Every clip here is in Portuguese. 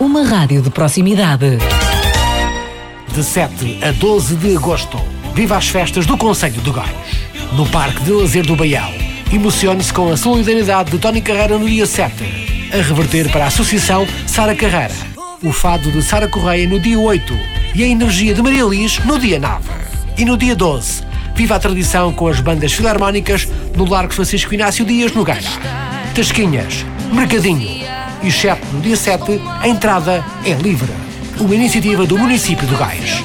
uma rádio de proximidade. De 7 a 12 de agosto, viva as festas do Concelho de Góis, no Parque de Lazer do Baião. Emocione-se com a solidariedade de Tony Carreira no dia 7, a reverter para a Associação Sara Carreira, o fado de Sara Correia no dia 8 e a energia de Maria Liz no dia 9. E no dia 12, viva a tradição com as bandas filarmónicas no Largo Francisco Inácio Dias, no Gaira. Tasquinhas, Mercadinho, exceto no dia 7, a entrada é livre. Uma iniciativa do município de Góis.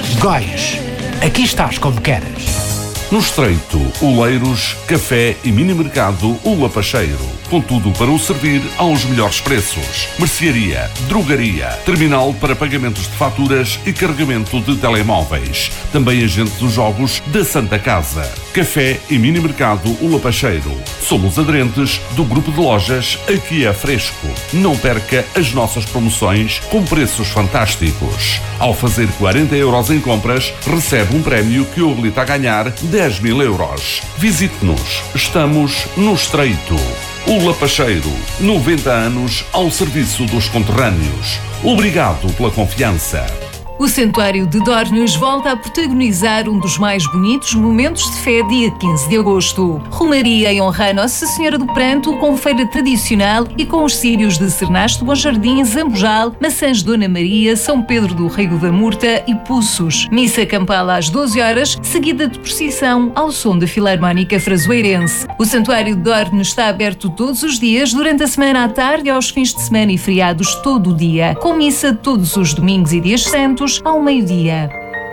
Góis, aqui estás como queres. No Estreito, Oleiros, Café e Mini Mercado O Lapacheiro. Com tudo para o servir aos melhores preços. Mercearia, drogaria, terminal para pagamentos de faturas e carregamento de telemóveis. Também agente dos jogos da Santa Casa. Café e Mini Mercado O Lapacheiro. Somos aderentes do grupo de lojas Aqui é Fresco. Não perca as nossas promoções com preços fantásticos. Ao fazer 40 euros em compras, recebe um prémio que o habilita a ganhar 10.000 euros. Visite-nos. Estamos no Estreito. O Lapacheiro, 90 anos ao serviço dos conterrâneos. Obrigado pela confiança. O Santuário de Dornes volta a protagonizar um dos mais bonitos momentos de fé dia 15 de agosto. Romaria em honra a Nossa Senhora do Pranto, com feira tradicional e com os círios de Cernaste, Bom Jardim, Zambojal, Maçãs de Dona Maria, São Pedro do Rego da Murta e Poços. Missa campal às 12 horas, seguida de procissão ao som da Filarmónica Frasoeirense. O Santuário de Dornes está aberto todos os dias, durante a semana à tarde e aos fins de semana e feriados todo o dia, com missa todos os domingos e dias santos, ao meio-dia.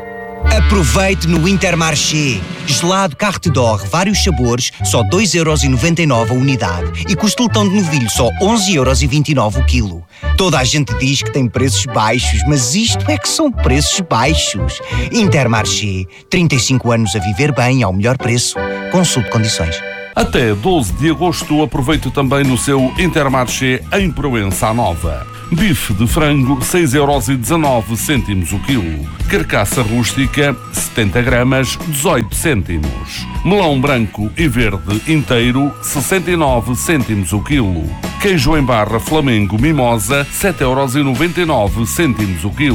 Aproveite no Intermarché. Gelado Carte d'Or, vários sabores, só 2,99€ a unidade. E costeletão de novilho, só 11,29€ o quilo. Toda a gente diz que tem preços baixos, mas isto é que são preços baixos. Intermarché, 35 anos a viver bem ao melhor preço. Consulte condições. Até 12 de agosto, aproveite também no seu Intermarché em Proença Nova. Bife de frango, 6,19€ o quilo. Carcaça rústica, 70 gramas, 18 cêntimos. Melão branco e verde inteiro, 69 cêntimos o quilo. Queijo em barra Flamengo Mimosa, 7,99€ o quilo.